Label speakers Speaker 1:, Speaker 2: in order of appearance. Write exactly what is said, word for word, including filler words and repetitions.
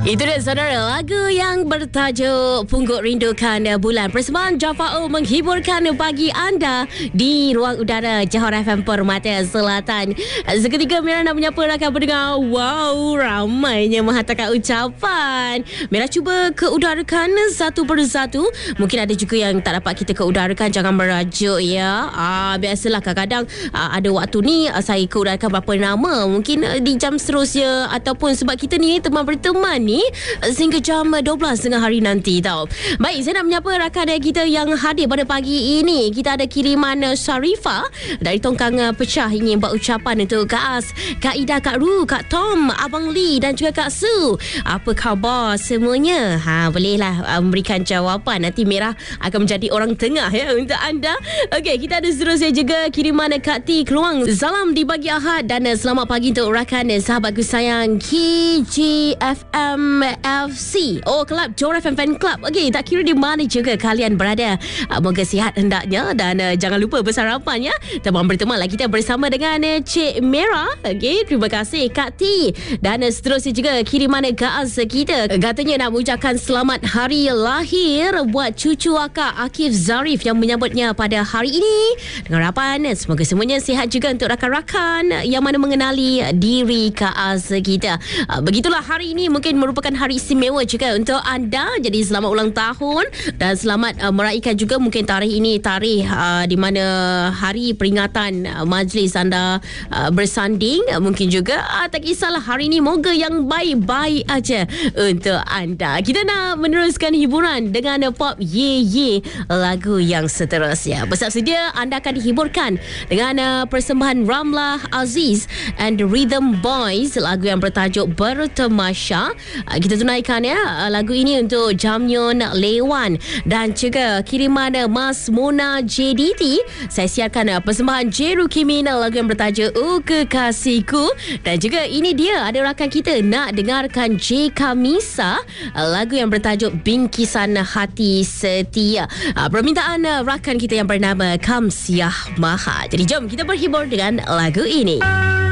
Speaker 1: Itu dia saudara, lagu yang bertajuk Pungguk Rindukan Bulan. Persembahan Jaffa O menghiburkan bagi anda di ruang udara Johor F M Permata Selatan. Seketika Mira nak menyapa rakan pendengar. Wow, ramainya menghantarkan ucapan. Mira cuba keudarakan satu persatu. Mungkin ada juga yang tak dapat kita keudarakan, jangan merajuk ya. Ah, biasalah kadang-kadang ah, ada waktu ni ah, saya keudarakan berapa nama. Mungkin ah, di jam seterusnya ataupun sebab kita ni teman berteman ni sehingga jam dua belas tengah hari nanti tau. Baik, saya nak menyapa rakan kita yang hadir pada pagi ini. Kita ada kiriman Syarifah dari Tongkang Pecah ingin buat ucapan untuk Kak As, Kak Ida, Kak Ru, Kak Tom, Abang Lee dan juga Kak Su. Apa khabar semuanya? Ha, bolehlah uh, memberikan jawapan. Nanti Merah akan menjadi orang tengah ya untuk anda. Okey, kita ada seterusnya juga kiriman Kak T Keluang. Salam di pagi Ahad dan uh, selamat pagi untuk rakan uh, sahabatku sayang K J F M F C. Oh, Kelab Johor F M Fan Club. Okey, tak kira di mana juga kalian berada. Uh, moga sihat hendaknya dan uh, jangan lupa bersarapan ya. Teman bertemanlah kita bersama dengan uh, Cik Merah. Okey, terima kasih Kak T. Dan uh, seterusnya juga kiriman Kak Az kita. Uh, katanya nak mengucapkan selamat hari lahir buat cucu akak Akif Zarif yang menyambutnya pada hari ini. Dengan harapan uh, semoga semuanya sihat juga untuk rakan-rakan yang mana mengenali diri Kak Az kita. Uh, begitulah hari ini mungkin merupakan hari istimewa juga untuk anda. Jadi selamat ulang tahun dan selamat uh, meraihkan juga mungkin tarikh ini tarikh uh, di mana hari peringatan uh, majlis anda uh, bersanding. Uh, mungkin juga uh, tak kisahlah hari ini, moga yang baik-baik aja untuk anda. Kita nak meneruskan hiburan dengan uh, pop ye ye lagu yang seterusnya. Bersiap sedia, anda akan dihiburkan dengan uh, persembahan Ramlah Aziz and Rhythm Boys, lagu yang bertajuk Bertemasya. Uh, kita tunaikan ya uh, lagu ini untuk Jamnyun Lewan dan juga kiriman uh, Mas Mona J D T. Saya siarkan uh, persembahan Jeru Kimina, lagu yang bertajuk O Kekasihku. Dan juga ini dia, ada rakan kita nak dengarkan J Kamisa, uh, lagu yang bertajuk Bingkisan Hati Setia. Uh, permintaan uh, rakan kita yang bernama Kamsiah Maha. Jadi jom kita berhibur dengan lagu ini.